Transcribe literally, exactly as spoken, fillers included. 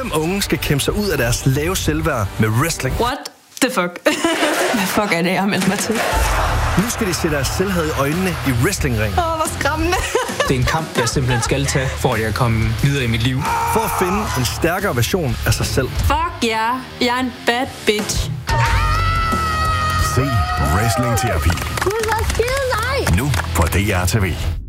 Fem unge skal kæmpe sig ud af deres lave selvværd med wrestling. What the fuck? Hvad fuck er det, jeg har meldt mig til? Nu skal de se deres selvhed i øjnene i wrestlingring. Åh, oh, hvor skræmmende. Det er en kamp, jeg simpelthen skal tage, for at jeg kan komme videre i mit liv. For at finde en stærkere version af sig selv. Fuck ja, yeah. Jeg er en bad bitch. Se Wrestling Terapi. Gud, hvor skide dig. Nu på D R T V.